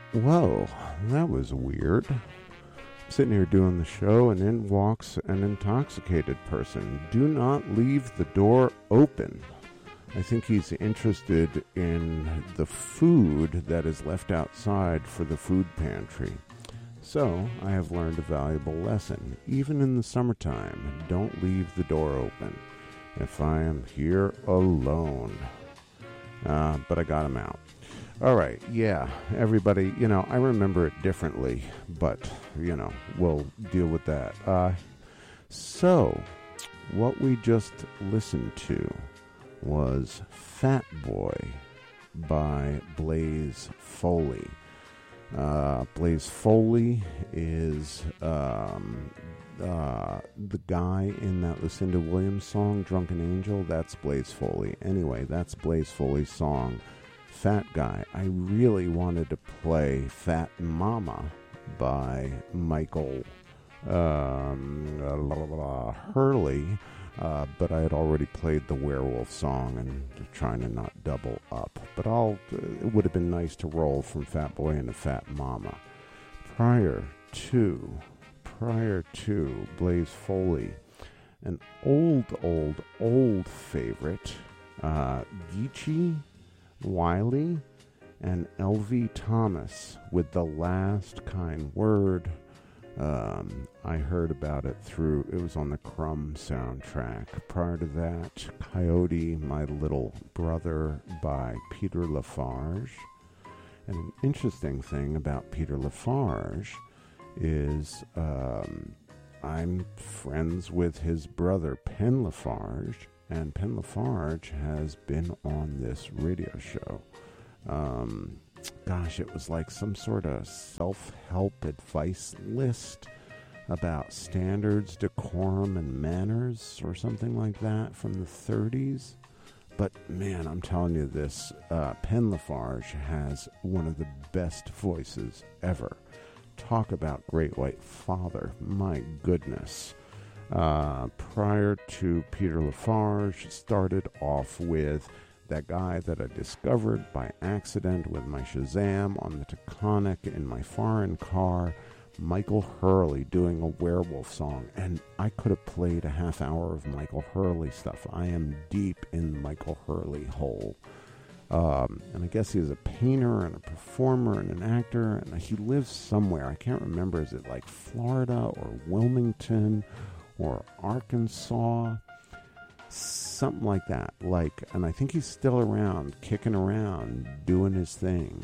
Whoa, that was weird. I'm sitting here doing the show, and in walks an intoxicated person. Do not leave the door open. I think he's interested in the food that is left outside for the food pantry. So, I have learned a valuable lesson. Even in the summertime, don't leave the door open if I am here alone. But I got him out. All right, yeah, everybody, I remember it differently, but, we'll deal with that. So, what we just listened to was Fat Boy by Blaze Foley. Blaze Foley is the guy in that Lucinda Williams song, Drunken Angel. That's Blaze Foley. Anyway, that's Blaze Foley's song, Fat Guy. I really wanted to play Fat Mama by Michael Hurley, but I had already played the Werewolf song and trying to not double up. But it would have been nice to roll from Fat Boy into Fat Mama. Prior to Blaze Foley, an old favorite, Geechee, Wiley, and L.V. Thomas with The Last Kind Word. I heard about it it was on the Crumb soundtrack. Prior to that, Coyote, My Little Brother by Peter Lafarge. And an interesting thing about Peter Lafarge is I'm friends with his brother, Pen Lafarge, and Pen Lafarge has been on this radio show. It was like some sort of self-help advice list about standards, decorum, and manners, or something like that from the 30s. But man, I'm telling you this, Pen Lafarge has one of the best voices ever. Talk about Great White Father, my goodness. Prior to Peter Lafarge, started off with that guy that I discovered by accident with my Shazam on the Taconic in my foreign car, Michael Hurley, doing a Werewolf song. And I could have played a half hour of Michael Hurley stuff. I am deep in the Michael Hurley hole. And I guess he's a painter and a performer and an actor, and he lives somewhere. I can't remember. Is it like Florida or Wilmington or Arkansas? Something like that. And I think he's still around, kicking around, doing his thing.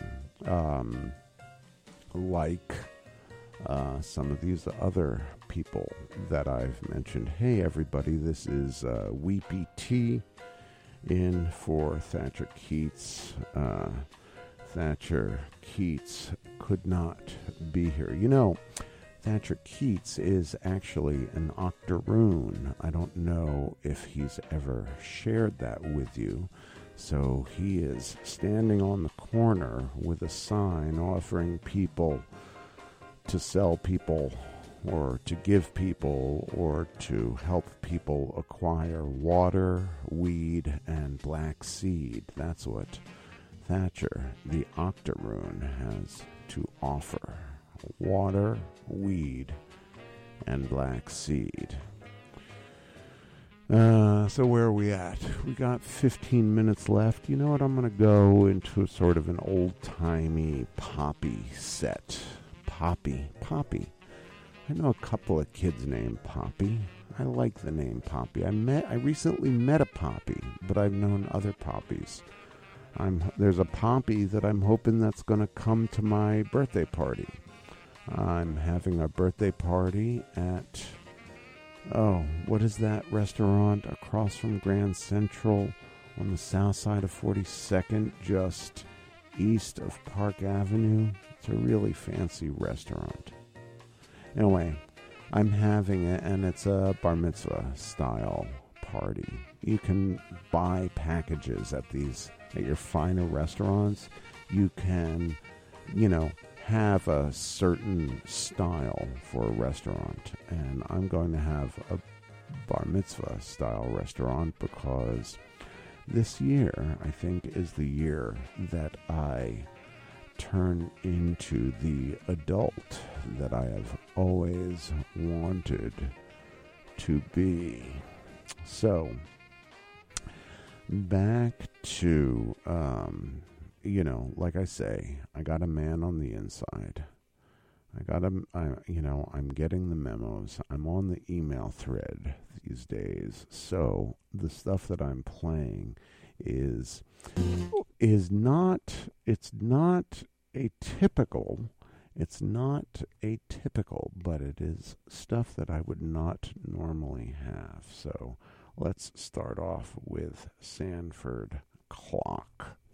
Some of these other people that I've mentioned. Hey, everybody, this is Weepy T in for Thatcher Keats. Thatcher Keats could not be here. Thatcher Keats is actually an octoroon. I don't know if he's ever shared that with you. So he is standing on the corner with a sign offering people to sell people or to give people or to help people acquire water, weed, and black seed. That's what Thatcher, the octoroon, has to offer. Water, weed, and black seed. So where are we at? We got 15 minutes left. You know what? I'm going to go into sort of an old-timey poppy set. Poppy. I know a couple of kids named Poppy. I like the name Poppy. I recently met a Poppy, but I've known other Poppies. There's a Poppy that I'm hoping that's going to come to my birthday party. I'm having a birthday party at, what is that restaurant across from Grand Central on the south side of 42nd, just east of Park Avenue? It's a really fancy restaurant. Anyway, I'm having it, and it's a bar mitzvah style party. You can buy packages at your finer restaurants. You can, have a certain style for a restaurant, and I'm going to have a bar mitzvah style restaurant because this year, I think, is the year that I turn into the adult that I have always wanted to be. So, back to, like I say, I got a man on the inside. I'm getting the memos. I'm on the email thread these days. So the stuff that I'm playing is not, it's not atypical. It's not atypical, but it is stuff that I would not normally have. So let's start off with Sanford Clock.